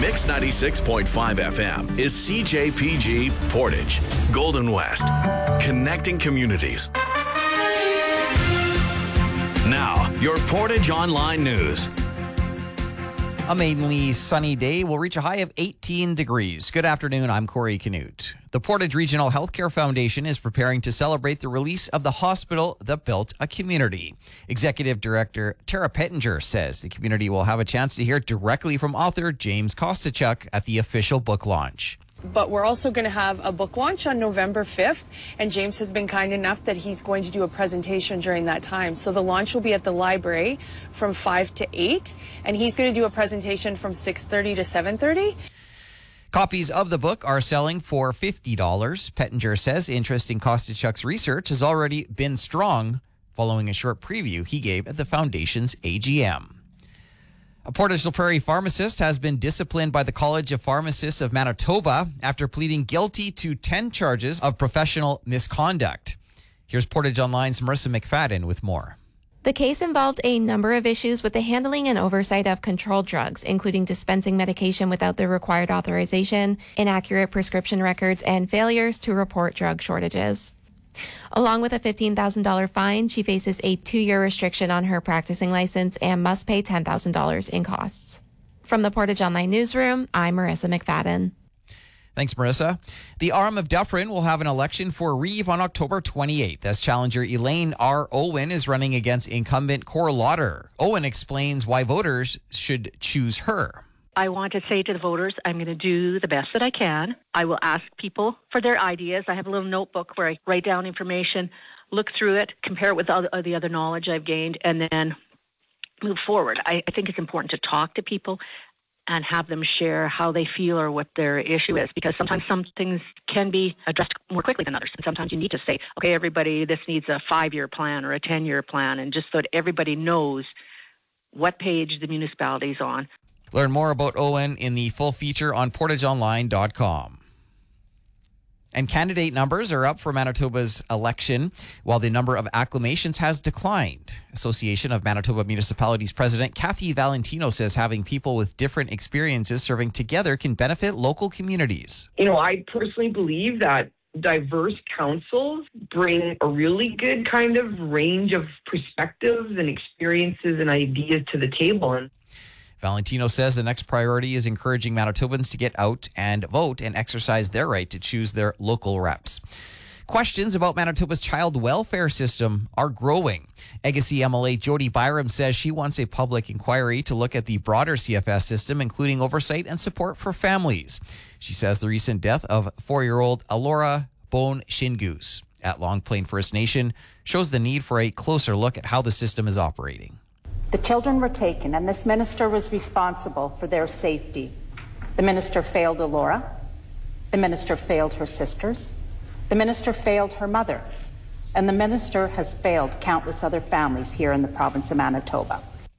Mix 96.5 FM is CJPG Portage, Golden West, connecting communities. Now, your Portage Online News. A mainly sunny day will reach a high of 18 degrees. Good afternoon, I'm Corey Canute. The Portage Regional Healthcare Foundation is preparing to celebrate the release of the hospital that built a community. Executive Director Tara Pettinger says the community will have a chance to hear directly from author James Kostachuk at the official book launch. But we're also going to have a book launch on November 5th, and James has been kind enough that he's going to do a presentation during that time. So the launch will be at the library from 5 to 8, and he's going to do a presentation from 6:30 to 7:30. Copies of the book are selling for $50. Pettinger says interest in Kostachuk's research has already been strong following a short preview he gave at the Foundation's AGM. A Portage La Prairie pharmacist has been disciplined by the College of Pharmacists of Manitoba after pleading guilty to 10 charges of professional misconduct. Here's Portage Online's Marissa McFadden with more. The case involved a number of issues with the handling and oversight of controlled drugs, including dispensing medication without the required authorization, inaccurate prescription records, and failures to report drug shortages. Along with a $15,000 fine, she faces a 2-year restriction on her practicing license and must pay $10,000 in costs. From the Portage Online Newsroom, I'm Marissa McFadden. Thanks, Marissa. The Arm of Dufferin will have an election for Reeve on October 28th as challenger Elaine R. Owen is running against incumbent Cor Lauder. Owen explains why voters should choose her. I want to say to the voters, I'm going to do the best that I can. I will ask people for their ideas. I have a little notebook where I write down information, look through it, compare it with the other knowledge I've gained, and then move forward. I think it's important to talk to people and have them share how they feel or what their issue is, because sometimes some things can be addressed more quickly than others. And sometimes you need to say, okay, everybody, this needs a 5-year plan or a 10-year plan, and just so that everybody knows what page the municipality is on. Learn more about Owen in the full feature on portageonline.com. And candidate numbers are up for Manitoba's election, while the number of acclamations has declined. Association of Manitoba Municipalities President Kathy Valentino says having people with different experiences serving together can benefit local communities. I personally believe that diverse councils bring a really good kind of range of perspectives and experiences and ideas to the table. And Valentino says the next priority is encouraging Manitobans to get out and vote and exercise their right to choose their local reps. Questions about Manitoba's child welfare system are growing. Agassiz MLA Jody Byram says she wants a public inquiry to look at the broader CFS system, including oversight and support for families. She says the recent death of 4-year-old Alora Bone Shingoose at Long Plain First Nation shows the need for a closer look at how the system is operating. The children were taken, and this minister was responsible for their safety. The minister failed Alora. The minister failed her sisters. The minister failed her mother. And the minister has failed countless other families here in the province of Manitoba.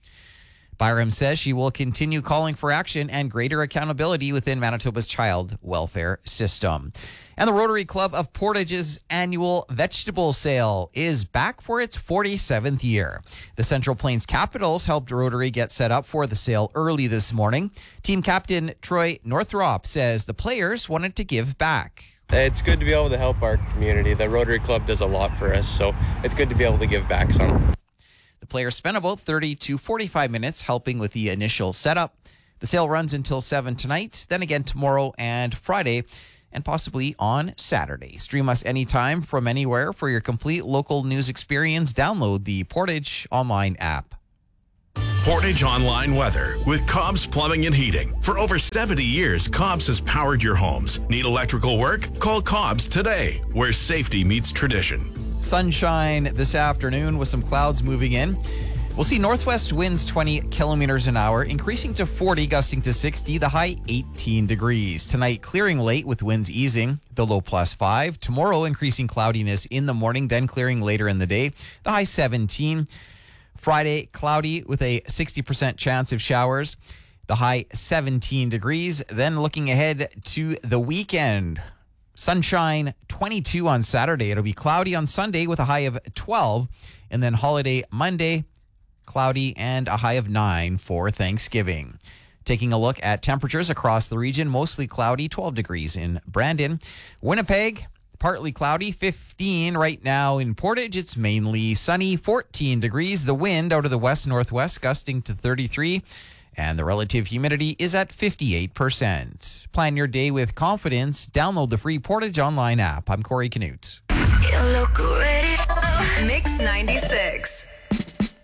Byram says she will continue calling for action and greater accountability within Manitoba's child welfare system. And the Rotary Club of Portage's annual vegetable sale is back for its 47th year. The Central Plains Capitals helped Rotary get set up for the sale early this morning. Team captain Troy Northrop says the players wanted to give back. It's good to be able to help our community. The Rotary Club does a lot for us, so it's good to be able to give back some. The players spent about 30 to 45 minutes helping with the initial setup. The sale runs until 7 tonight, then again tomorrow and Friday, and possibly on Saturday. Stream us anytime from anywhere for your complete local news experience. Download the Portage Online app. Portage Online weather with Cobb's Plumbing and Heating. For over 70 years, Cobb's has powered your homes. Need electrical work? Call Cobb's today, where safety meets tradition. Sunshine this afternoon with some clouds moving in. We'll see northwest winds 20 kilometers an hour, increasing to 40, gusting to 60, the high 18 degrees. Tonight, clearing late with winds easing, the low +5. Tomorrow, increasing cloudiness in the morning, then clearing later in the day, the high 17. Friday, cloudy with a 60% chance of showers, the high 17 degrees. Then looking ahead to the weekend, sunshine 22 on Saturday. It'll be cloudy on Sunday with a high of 12. And then holiday Monday, cloudy and a high of 9 for Thanksgiving. Taking a look at temperatures across the region, mostly cloudy, 12 degrees in Brandon. Winnipeg, partly cloudy, 15 right now in Portage. It's mainly sunny, 14 degrees. The wind out of the west-northwest gusting to 33. And the relative humidity is at 58%. Plan your day with confidence. Download the free Portage Online app. I'm Corey Canute. Mix 96.